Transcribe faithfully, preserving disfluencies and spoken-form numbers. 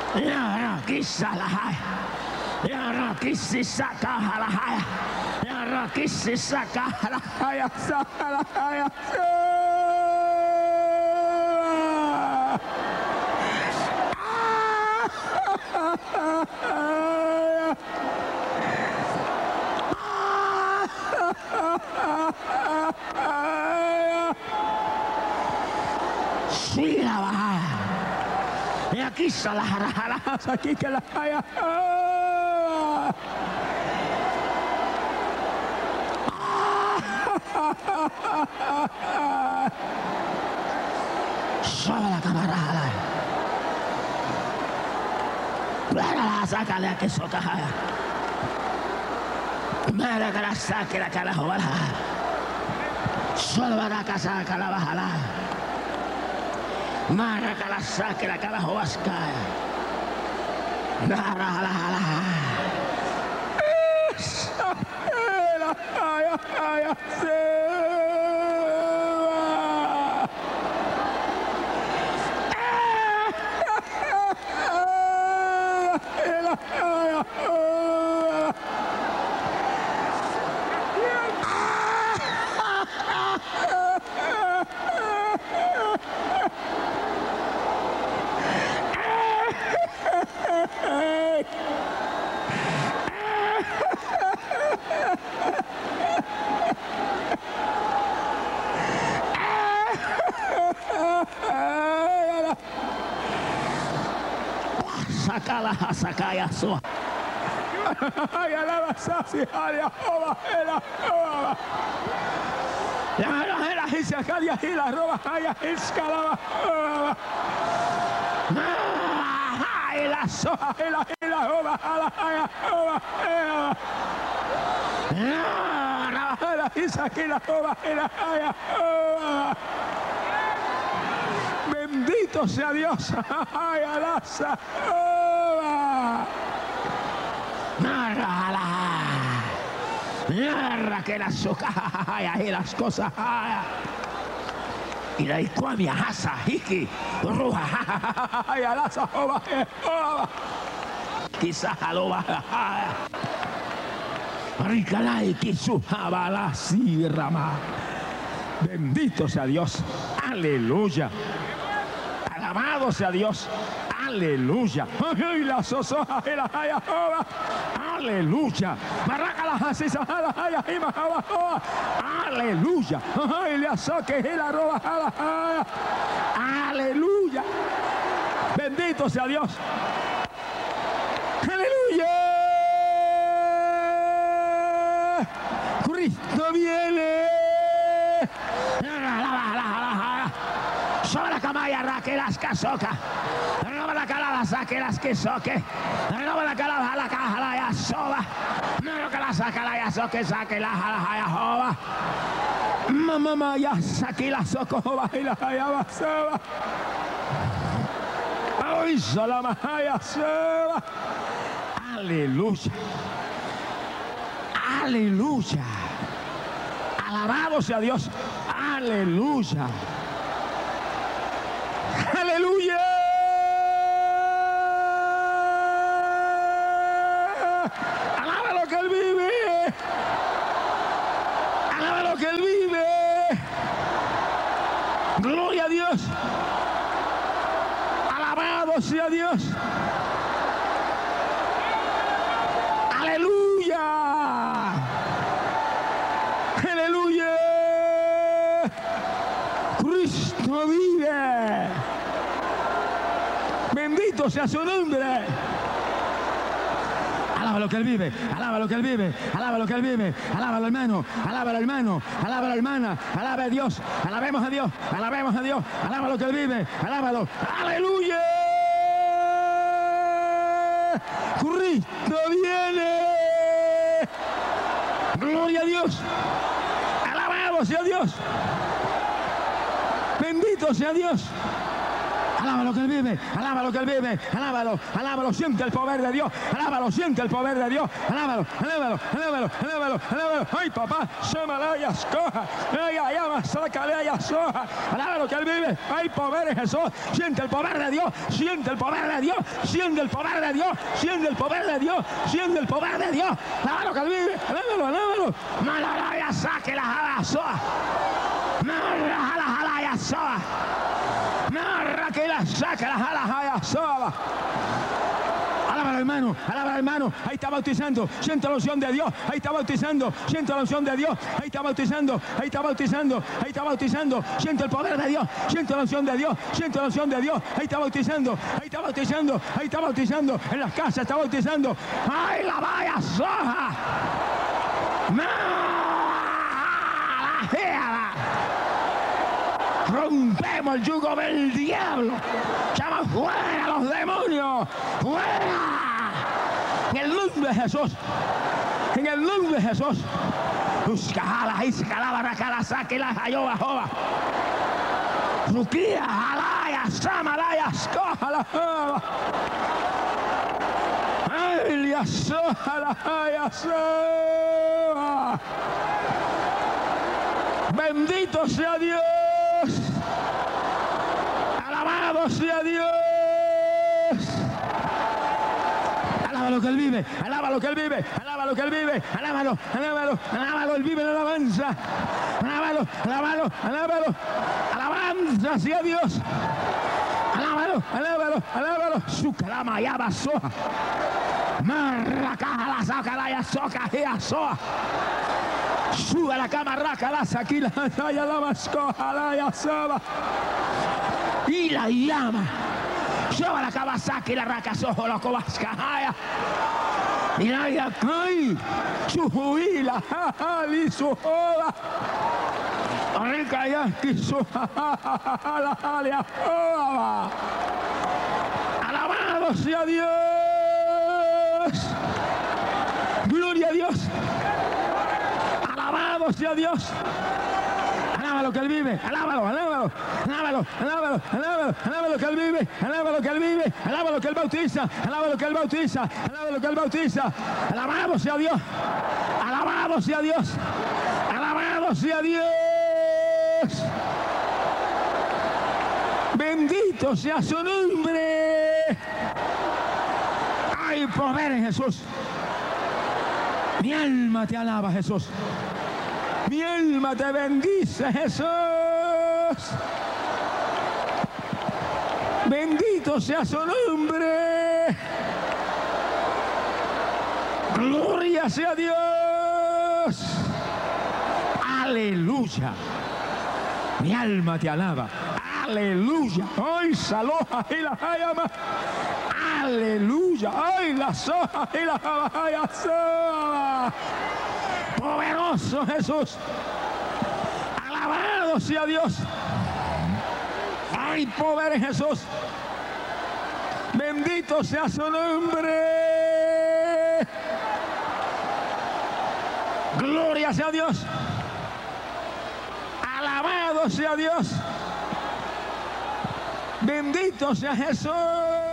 Yarakisa lahaya. Yarakisi lahaya. Yarakisi lahaya. Sakalahaya. Sila bahaya. Ya kisah lah harah sakit lah ya. Salah kamaralah. Berala sakala ke sokahaya. Mara kala sakala kala wala. Salah kasa kala bahala. Mara kala sakala kala waskaya. Nara hala hala. Ela aya aya se. Ela aya. Sakala sakaya so. Ya la sasi halia oba ela oba. Ya la ela hisia halia hila roba haya escalaba oba. Ah, ela so ela ela oba hala haya oba ela. Ya la hisia hila oba ela haya oba. Bendito sea Dios. Ay, alaza. Narra, narra que las socas y las cosas. Y la icuamia, hasa, hiki, ruja, ay, alaza, oba, quizás aloba, ricalay, quisuja, la sirrama. Bendito sea Dios. Aleluya. Alabado sea Dios. Aleluya. Aleluya. Aleluya. Aleluya. Bendito sea Dios. Aleluya. Cristo viene. Sobre la camaya raquelas casoca. Renova la calada saquelas que soque. Renova la calada la caja la ya soba. No que la saca la ya soque saque la jala ya joba. Mamá ya saque la soco joba y la ya soba. Ay, sola mahaya soba. Aleluya. Aleluya. Alabado sea Dios. Aleluya. Aleluya. Alaba lo que Él vive. Alaba lo que Él vive. Gloria a Dios. Alabado sea Dios. Aleluya. Aleluya. Cristo vive. Bendito sea su nombre. Alaba lo que Él vive, alaba lo que Él vive, alaba lo que Él vive, alaba al hermano, alaba al hermano, alaba a la hermana, alaba a Dios, alabemos a Dios, alabemos a Dios, alaba lo que Él vive, alábalo. Aleluya. Cristo viene. Gloria a Dios. Alabado sea Dios. Bendito sea Dios. Alábalo que Él vive, alábalo que Él vive, alábalo, alábalo, siente el poder de Dios, alábalo, siente el poder de Dios, alábalo, alábalo, alábalo, alábalo, alábalo. Ay, papá, Shamalaya, escoja, ay, ay, ama, sácale, ay, soja, alábalo que Él vive, hay poder en Jesús, siente el poder de Dios, siente el poder de Dios, siente el poder de Dios, siente el poder de Dios, siente el poder de Dios, alábalo que Él vive, alábalo, alábalo, malaraya, saque la jala, soja, malaraya, jala, soja. Narra que la saca la jala, jala, sola. Alábalo, hermano, alábalo, hermano. Ahí está bautizando, siente la unción de Dios. Ahí está bautizando, siente la unción de Dios. Ahí está bautizando, ahí está bautizando, ahí está bautizando. Siente el poder de Dios, siente la unción de Dios, siente la unción de Dios. Ahí está bautizando, ahí está bautizando, ahí está bautizando. En las casas está bautizando. ¡Ay, la vaya soja! Rompemos el yugo del diablo. Echamos fuera los demonios. ¡Fuera! En el nombre de Jesús. En el nombre de Jesús. Buscala, iscalaba, racala, saque la jayoba, joba. Ruquía, jalaya, samalaya, escójala, joba. Ay, ya soja, la soja. Bendito sea Dios. Alabado sea Dios. Alábalo que Él vive, alábalo que Él vive, alábalo que Él vive, alábalo, alábalo, alábalo, Él vive en la alabanza. Alábalo, alábalo, alábalo, alabanza sea Dios. Alábalo, alábalo, alábalo. Su calama ya basoa. Marra caja la saca la ya soca ya soa. Suba la cama, raca, la saquila, ya la mascoja, la ya soba. Y la llama. Suba la Kawasaki, la raca, sojo, la cobascajaya. Y la ya cae. Su juila, li su joda. Rica ya que su la jalia joda. Alabado sea Dios. Gloria a Dios. Alabado sea Dios. Alábalo que Él vive, alábalo, alábalo, alábalo, alábalo, alábalo, alábalo que Él vive, alábalo que Él vive, alábalo que Él bautiza, alábalo que Él bautiza, alábalo que Él bautiza. Alabado sea Dios, alabado sea Dios, alabado sea Dios. Bendito sea su nombre. Hay poder en Jesús. Mi alma te alaba, Jesús. Mi alma te bendice, Jesús. Bendito sea su nombre. Gloria sea Dios. Aleluya. Mi alma te alaba. Aleluya. Ay, saloja y la llama. Aleluya. Ay, la soja y la llama. Poderoso Jesús. Alabado sea Dios. Hay poder en Jesús. Bendito sea su nombre. Gloria sea Dios. Alabado sea Dios. Bendito sea Jesús.